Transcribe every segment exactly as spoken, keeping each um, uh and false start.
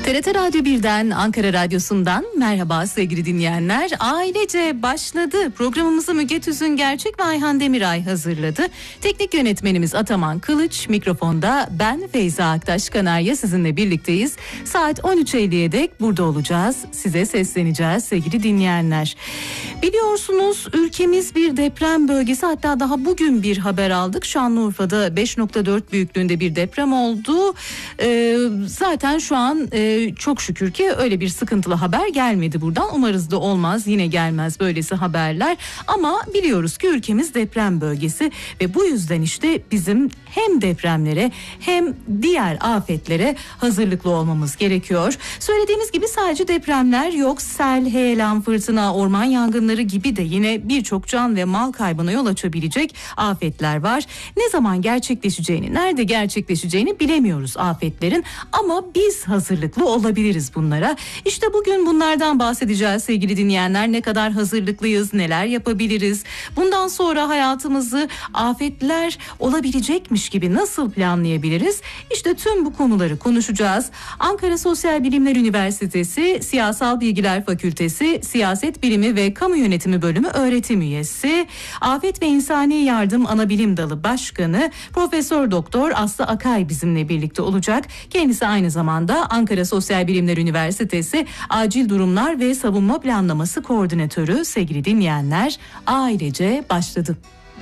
T R T Radyo birden, Ankara Radyosu'ndan merhaba sevgili dinleyenler. Ailece başladı. Programımızı Müge Tüzün Gerçek ve Ayhan Demiray hazırladı. Teknik yönetmenimiz Ataman Kılıç, mikrofonda ben Feyza Aktaş Kanarya sizinle birlikteyiz. Saat on üç elliye dek burada olacağız. Size sesleneceğiz sevgili dinleyenler. Biliyorsunuz ülkemiz bir deprem bölgesi, hatta daha bugün bir haber aldık. Şanlıurfa'da beş nokta dört büyüklüğünde bir deprem oldu. Ee, zaten şu an e, çok şükür ki öyle bir sıkıntılı haber gelmedi buradan. Umarız da olmaz, yine gelmez böylesi haberler. Ama biliyoruz ki ülkemiz deprem bölgesi ve bu yüzden işte bizim hem depremlere hem diğer afetlere hazırlıklı olmamız gerekiyor. Söylediğimiz gibi sadece depremler yok. Sel, heyelan, fırtına, orman yangınları gibi de yine birçok can ve mal kaybına yol açabilecek afetler var. Ne zaman gerçekleşeceğini, nerede gerçekleşeceğini bilemiyoruz afetlerin, ama biz hazırlıklı olabiliriz bunlara. İşte bugün bunlardan bahsedeceğiz sevgili dinleyenler. Ne kadar hazırlıklıyız, neler yapabiliriz? Bundan sonra hayatımızı afetler olabilecekmiş gibi nasıl planlayabiliriz? İşte tüm bu konuları konuşacağız. Ankara Sosyal Bilimler Üniversitesi Siyasal Bilgiler Fakültesi Siyaset Bilimi ve Kamu Yönetimi Bölümü öğretim üyesi, Afet ve İnsani Yardım Anabilim Dalı Başkanı Profesör Doktor Aslı Akay bizimle birlikte olacak. Kendisi aynı zamanda Ankara Sosyal Bilimler Üniversitesi Acil Durumlar ve Savunma Planlaması Koordinatörü. Sevgili dinleyenler, ailece başladı.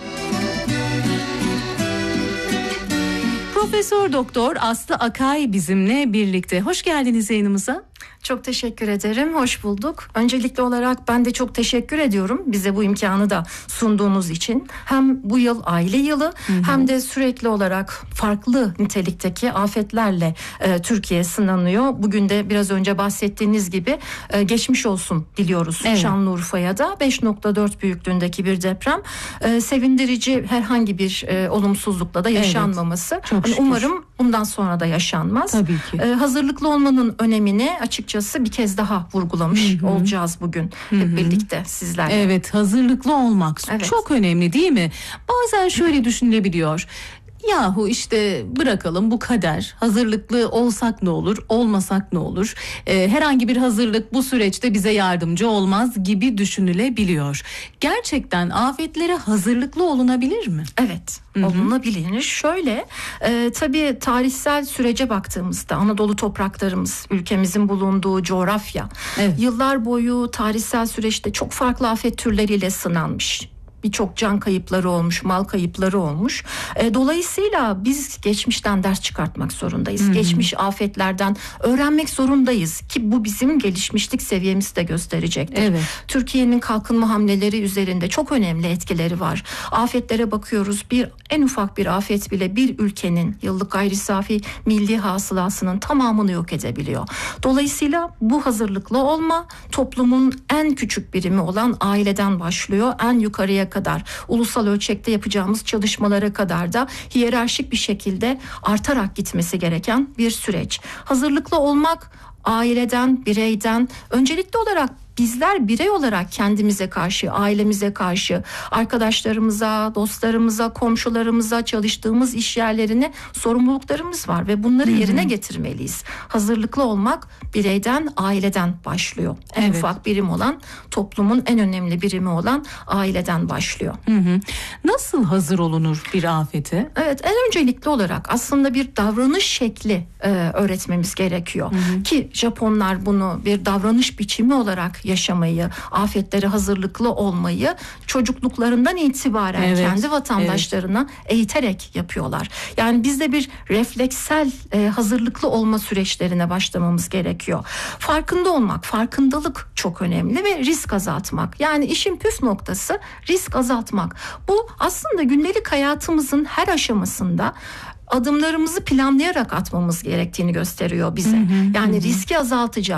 Profesör Doktor Aslı Akay bizimle birlikte. Hoş geldiniz yayınımıza. Çok teşekkür ederim. Hoş bulduk. Öncelikli olarak ben de çok teşekkür ediyorum bize bu imkanı da sunduğunuz için. Hem bu yıl aile yılı, hı hı, hem de sürekli olarak farklı nitelikteki afetlerle e, Türkiye sınanıyor. Bugün de biraz önce bahsettiğiniz gibi e, geçmiş olsun diliyoruz, evet. Şanlıurfa'ya da beş nokta dört büyüklüğündeki bir deprem. E, sevindirici herhangi bir e, olumsuzlukla da yaşanmaması. Evet, yani umarım bundan sonra da yaşanmaz. Tabii ki. E, hazırlıklı olmanın önemini açıkçası bir kez daha vurgulamış, hı hı, olacağız bugün hep, hı hı, birlikte sizlerle. Evet, hazırlıklı olmak, evet, çok önemli değil mi? Bazen şöyle düşünülebiliyor. Yahu işte bırakalım, bu kader, hazırlıklı olsak ne olur, olmasak ne olur, ee, herhangi bir hazırlık bu süreçte bize yardımcı olmaz gibi düşünülebiliyor. Gerçekten afetlere hazırlıklı olunabilir mi? Evet, olunabilir. Şöyle e, tabii tarihsel sürece baktığımızda Anadolu topraklarımız, ülkemizin bulunduğu coğrafya, evet, yıllar boyu tarihsel süreçte çok farklı afet türleriyle sınanmış. Birçok can kayıpları olmuş, mal kayıpları olmuş. E, dolayısıyla biz geçmişten ders çıkartmak zorundayız. Hmm. Geçmiş afetlerden öğrenmek zorundayız ki bu bizim gelişmişlik seviyemizi de gösterecektir. Evet. Türkiye'nin kalkınma hamleleri üzerinde çok önemli etkileri var. Afetlere bakıyoruz. Bir en ufak bir afet bile bir ülkenin yıllık gayri safi milli hasılasının tamamını yok edebiliyor. Dolayısıyla bu hazırlıklı olma toplumun en küçük birimi olan aileden başlıyor. En yukarıya kadar, ulusal ölçekte yapacağımız çalışmalara kadar da hiyerarşik bir şekilde artarak gitmesi gereken bir süreç. Hazırlıklı olmak aileden, bireyden, öncelikli olarak bizler birey olarak kendimize karşı, ailemize karşı, arkadaşlarımıza, dostlarımıza, komşularımıza, çalıştığımız iş yerlerine sorumluluklarımız var ve bunları Hı-hı. yerine getirmeliyiz. Hazırlıklı olmak bireyden, aileden başlıyor. En evet. ufak birim olan, toplumun en önemli birimi olan aileden başlıyor. Hı-hı. Nasıl hazır olunur bir afete? Evet, en öncelikli olarak aslında bir davranış şekli e, öğretmemiz gerekiyor. Hı-hı. Ki Japonlar bunu bir davranış biçimi olarak yaşamayı, afetlere hazırlıklı olmayı çocukluklarından itibaren evet, kendi vatandaşlarına evet. eğiterek yapıyorlar. Yani biz de bir refleksel e, hazırlıklı olma süreçlerine başlamamız gerekiyor. Farkında olmak, farkındalık çok önemli ve risk azaltmak. Yani işin püf noktası risk azaltmak. Bu aslında gündelik hayatımızın her aşamasında adımlarımızı planlayarak atmamız gerektiğini gösteriyor bize. Hı hı, yani hı. riski azaltacağız.